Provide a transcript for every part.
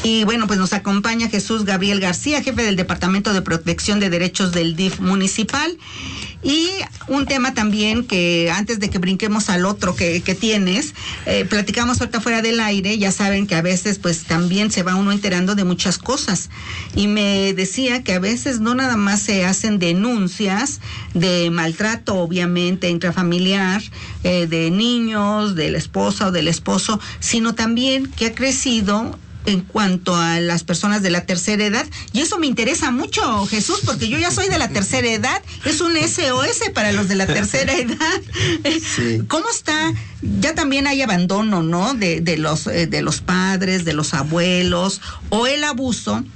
Y bueno, pues nos acompaña Jesús Gabriel García, jefe del Departamento de Protección de Derechos del DIF municipal. Y un tema también que antes de que brinquemos al otro que tienes, platicamos ahorita fuera del aire, ya saben que a veces pues también se va uno enterando de muchas cosas. Y me decía que a veces no nada más se hacen denuncias de maltrato, obviamente, intrafamiliar, de niños, de la esposa o del esposo, sino también que ha crecido en cuanto a las personas de la tercera edad, y eso me interesa mucho, Jesús, porque yo ya soy de la tercera edad, es un SOS para los de la tercera edad. Sí. ¿Cómo está? Ya también hay abandono, ¿no? De los padres, de los abuelos, o el abuso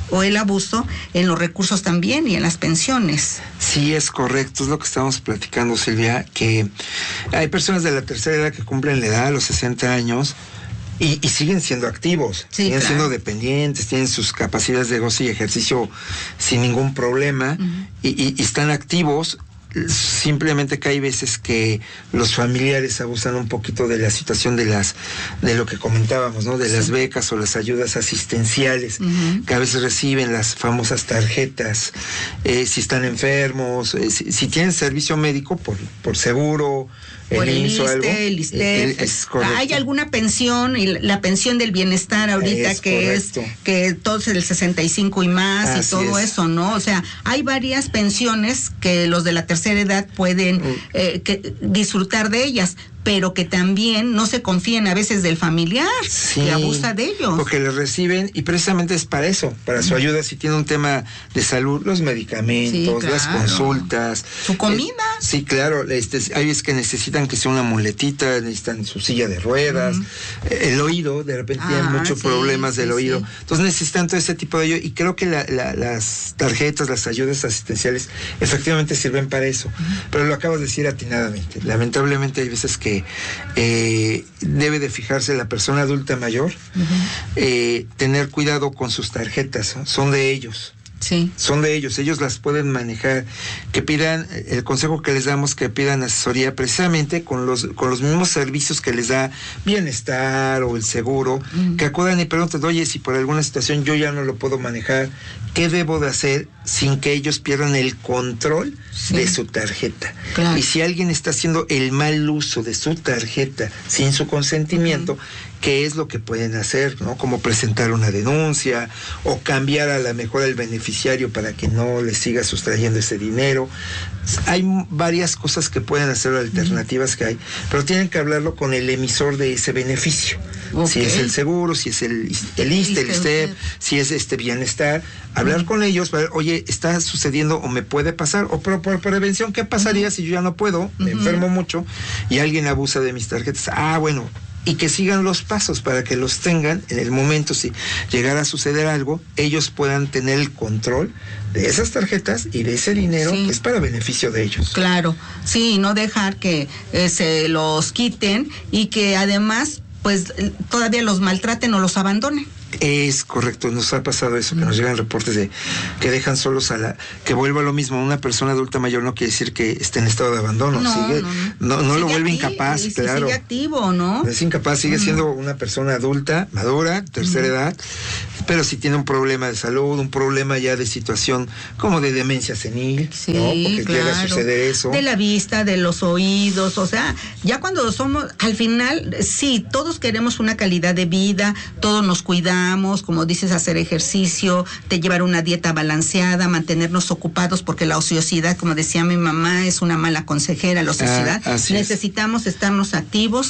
en los recursos también y en las pensiones. Sí, es correcto, es lo que estamos platicando, Silvia, que hay personas de la tercera edad que cumplen la edad a los 60 años, y siguen siendo activos, sí, siguen siendo dependientes, tienen sus capacidades de goce y ejercicio sin ningún problema, y están activos. Simplemente que hay veces que los familiares abusan un poquito de la situación de lo que comentábamos, ¿no? De las becas o las ayudas asistenciales que a veces reciben, las famosas tarjetas, si están enfermos, si tienen servicio médico por seguro, por el ISSSTE, ¿hay alguna pensión? Y la pensión del bienestar ahorita que todo es el 65 y más. Así y todo eso, ¿no? O sea, hay varias pensiones que los de la tercera edad pueden disfrutar de ellas, pero que también no se confíen a veces del familiar, que abusa de ellos. Porque les reciben, y precisamente es para eso, para su ayuda, si tiene un tema de salud, los medicamentos, las consultas. Su comida. Sí, claro, hay veces que necesitan que sea una muletita, necesitan su silla de ruedas, el oído, de repente tienen muchos problemas del oído. Entonces necesitan todo ese tipo de ello, y creo que las tarjetas, las ayudas asistenciales, efectivamente sirven para eso. Pero lo acabas de decir atinadamente. Lamentablemente hay veces que debe de fijarse la persona adulta mayor, tener cuidado con sus tarjetas, ¿no? Son de ellos. Sí. Son de ellos las pueden manejar, que pidan, el consejo que les damos, que pidan asesoría precisamente con los mismos servicios que les da Bienestar o el seguro, que acudan y pregunten, oye, si por alguna situación yo ya no lo puedo manejar, ¿qué debo de hacer sin que ellos pierdan el control de su tarjeta? Claro. Y si alguien está haciendo el mal uso de su tarjeta sin su consentimiento, ¿qué es lo que pueden hacer, ¿no? Como presentar una denuncia o cambiar a lo mejor el beneficiario para que no les siga sustrayendo ese dinero. Hay varias cosas que pueden hacer, alternativas que hay, pero tienen que hablarlo con el emisor de ese beneficio. Si es el seguro, si es el ISSSTE, el ISSSTE, si es Bienestar, hablar con ellos para ver, oye, está sucediendo o me puede pasar, o por prevención, ¿qué pasaría si yo ya no puedo, me enfermo mucho y alguien abusa de mis tarjetas? Bueno, y que sigan los pasos para que los tengan en el momento, si llegara a suceder algo, ellos puedan tener el control de esas tarjetas y de ese dinero que es para beneficio de ellos. Claro, sí, no dejar que se los quiten y que además pues todavía los maltraten o los abandonen. Es correcto, nos ha pasado eso, que nos llegan reportes de que dejan solos que vuelva lo mismo. Una persona adulta mayor no quiere decir que esté en estado de abandono, no lo vuelve incapaz, claro. Sigue activo, ¿no? Es incapaz, sigue siendo una persona adulta, madura, tercera edad, pero si tiene un problema de salud, un problema ya de situación como de demencia senil, ¿no? Porque llega a suceder eso. De la vista, de los oídos, o sea, ya cuando somos, al final, sí, todos queremos una calidad de vida, todos nos cuidamos, como dices, hacer ejercicio, de llevar una dieta balanceada, mantenernos ocupados, porque la ociosidad, como decía mi mamá, es una mala consejera, la ociosidad. Necesitamos estarnos activos,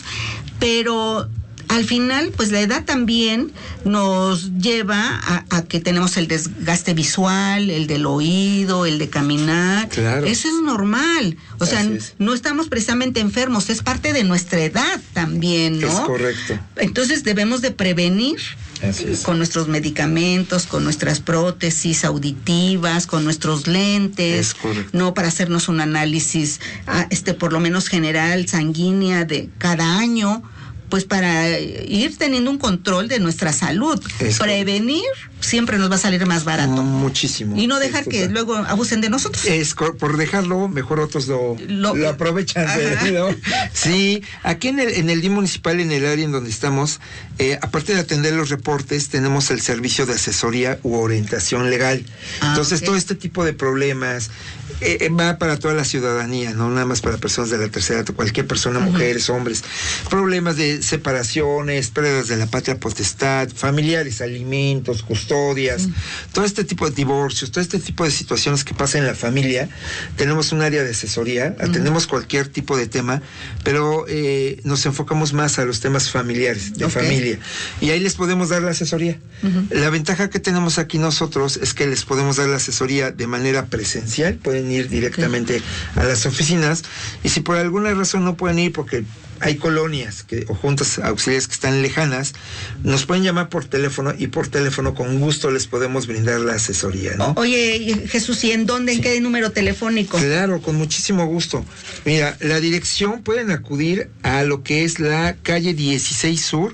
pero al final, pues la edad también nos lleva a que tenemos el desgaste visual, el del oído, el de caminar. Claro. Eso es normal. O sea, no estamos precisamente enfermos, es parte de nuestra edad también, ¿no? Es correcto. Entonces debemos de prevenir con nuestros medicamentos, con nuestras prótesis auditivas, con nuestros lentes, no, para hacernos un análisis por lo menos general, sanguínea de cada año, pues para ir teniendo un control de nuestra salud. Prevenir siempre nos va a salir más barato. Muchísimo. Y no dejar que luego abusen de nosotros. Por dejarlo, mejor otros lo aprovechan. ¿No? Sí, aquí en el DIF municipal, en el área en donde estamos, aparte de atender los reportes, tenemos el servicio de asesoría u orientación legal. Entonces, todo este tipo de problemas va para toda la ciudadanía, no nada más para personas de la tercera edad, cualquier persona, mujeres, hombres. Problemas de separaciones, pérdidas de la patria potestad, familiares, alimentos, custodias, todo este tipo de divorcios, todo este tipo de situaciones que pasan en la familia. Tenemos un área de asesoría, atendemos cualquier tipo de tema, pero nos enfocamos más a los temas familiares, de familia. Y ahí les podemos dar la asesoría. La ventaja que tenemos aquí nosotros es que les podemos dar la asesoría de manera presencial, pueden ir directamente a las oficinas, y si por alguna razón no pueden ir porque hay colonias o juntas auxiliares que están lejanas, nos pueden llamar por teléfono, y por teléfono con gusto les podemos brindar la asesoría, ¿no? Oye, Jesús, ¿y en dónde? ¿En qué número telefónico? Claro, con muchísimo gusto. Mira, la dirección, pueden acudir a lo que es la calle 16 Sur,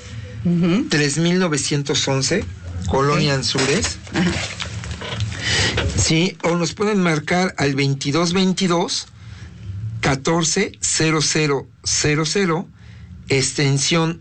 3911, Colonia Anzures. Sí, o nos pueden marcar al 2222 140000, extensión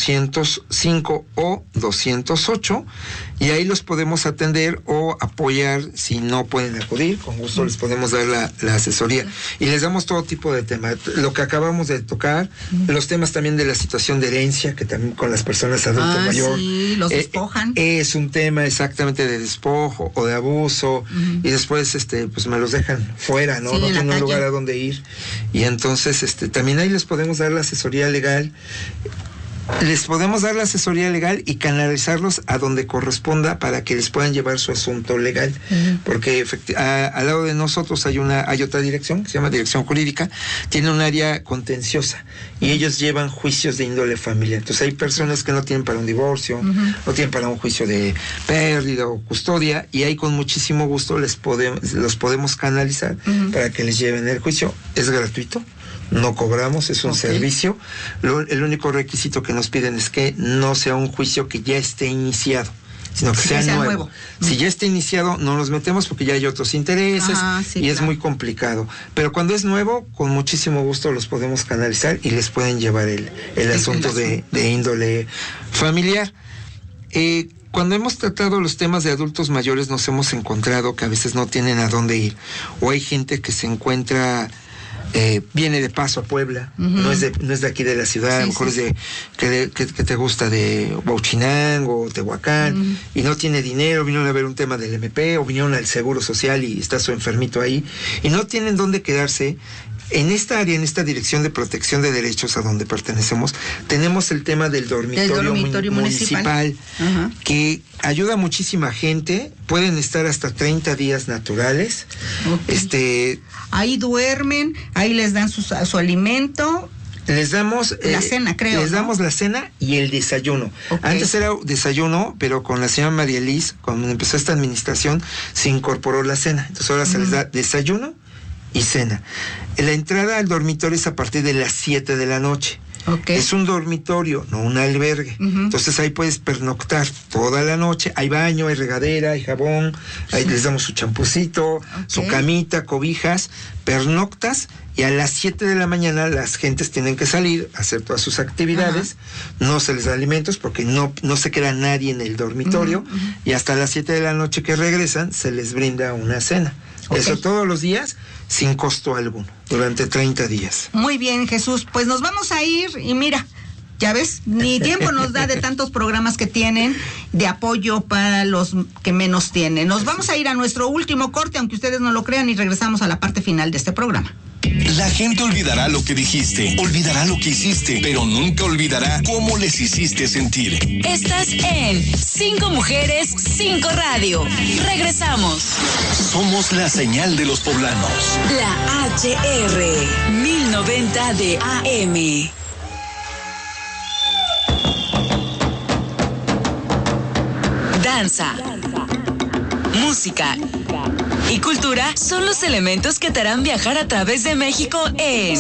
205 o 208, y ahí los podemos atender o apoyar si no pueden acudir. Con gusto les podemos dar la asesoría, y les damos todo tipo de temas, lo que acabamos de tocar, los temas también de la situación de herencia, que también con las personas adulto mayor, sí, los despojan. Es un tema exactamente de despojo o de abuso, y después pues me los dejan fuera, ¿no? No tienen un lugar a donde ir, y entonces también ahí les podemos dar la asesoría legal. Les podemos dar la asesoría legal y canalizarlos a donde corresponda para que les puedan llevar su asunto legal, porque al lado de nosotros hay otra dirección que se llama Dirección Jurídica, tiene un área contenciosa, y ellos llevan juicios de índole familiar. Entonces hay personas que no tienen para un divorcio, no tienen para un juicio de pérdida o custodia, y ahí con muchísimo gusto los podemos canalizar para que les lleven el juicio. Es gratuito, no cobramos, es un servicio. El único requisito que nos piden es que no sea un juicio que ya esté iniciado, sino que sea nuevo. Si ya está iniciado, no nos metemos porque ya hay otros intereses, y es muy complicado. Pero cuando es nuevo, con muchísimo gusto los podemos canalizar y les pueden llevar el asunto de índole familiar. Cuando hemos tratado los temas de adultos mayores, nos hemos encontrado que a veces no tienen a dónde ir, o hay gente que se encuentra... viene de paso a Puebla, no es de aquí de la ciudad, a lo mejor es de que te gusta, de Huachinango o Tehuacán, y no tiene dinero, vinieron a ver un tema del MP, o vinieron al Seguro Social y está su enfermito ahí, y no tienen dónde quedarse. En esta área, en esta Dirección de Protección de Derechos a donde pertenecemos, tenemos el tema del dormitorio municipal, que ayuda a muchísima gente. Pueden estar hasta 30 días naturales. Ahí duermen, ahí les dan su alimento. Les damos la cena, creo. Les damos la cena y el desayuno. Antes era desayuno, pero con la señora María Liz, cuando empezó esta administración, se incorporó la cena. Entonces ahora se les da desayuno y cena. La entrada al dormitorio es a partir de las 7 de la noche. Es un dormitorio, no un albergue. Entonces ahí puedes pernoctar toda la noche. Hay baño, hay regadera, hay jabón, ahí les damos su champucito, su camita, cobijas, pernoctas, y a las 7 de la mañana las gentes tienen que salir a hacer todas sus actividades. No se les da alimentos porque no se queda nadie en el dormitorio, y hasta las 7 de la noche que regresan se les brinda una cena. Eso todos los días, sin costo alguno, durante 30 días. Muy bien, Jesús, pues nos vamos a ir, y mira, ya ves, ni tiempo nos da de tantos programas que tienen de apoyo para los que menos tienen. Nos vamos a ir a nuestro último corte, aunque ustedes no lo crean, y regresamos a la parte final de este programa. La gente olvidará lo que dijiste, olvidará lo que hiciste, pero nunca olvidará cómo les hiciste sentir. Estás en 5 Mujeres, 5 Radio. Regresamos. Somos la señal de los poblanos. La HR 1090 de AM. Danza, música, y cultura son los elementos que te harán viajar a través de México en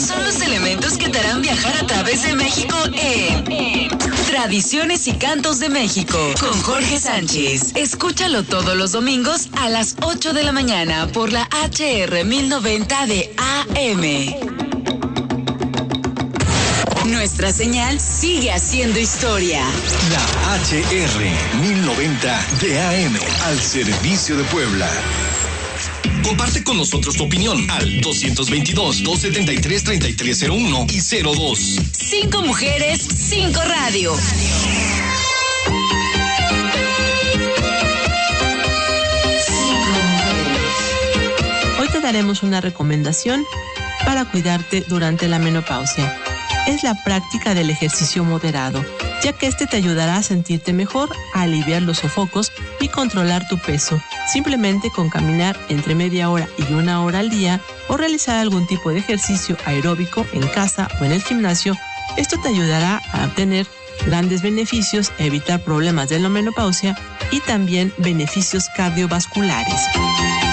Tradiciones y Cantos de México con Jorge Sánchez. Escúchalo todos los domingos a las 8 de la mañana por la HR 1090 de AM. Nuestra señal sigue haciendo historia. La HR 1090 de AM al servicio de Puebla. Comparte con nosotros tu opinión al 222-273-3301 y 02. 5 mujeres, 5 radio. Hoy te daremos una recomendación para cuidarte durante la menopausia. Es la práctica del ejercicio moderado, ya que este te ayudará a sentirte mejor, a aliviar los sofocos y controlar tu peso, simplemente con caminar entre media hora y 1 hora al día o realizar algún tipo de ejercicio aeróbico en casa o en el gimnasio. Esto te ayudará a obtener grandes beneficios, evitar problemas de la menopausia y también beneficios cardiovasculares.